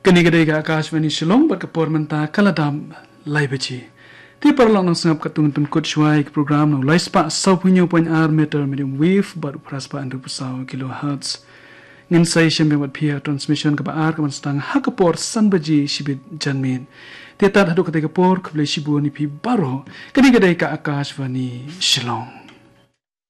Kani-kadai ka Akashvani Shillong berkepor mentah kaladam lai baji. Ti perlong nang sengap katun penkut syuai ke program nang lai spa 10.6 meter medium wave baru praspa 6.1 kilohertz. Ngin sai syembang pia transmission ke baar ke stang hakapor san baji shibit janmin. Ti tat hadu ketai kapor ke blai shibu ni pi baro. Kani-kadai ka Akashvani Shillong.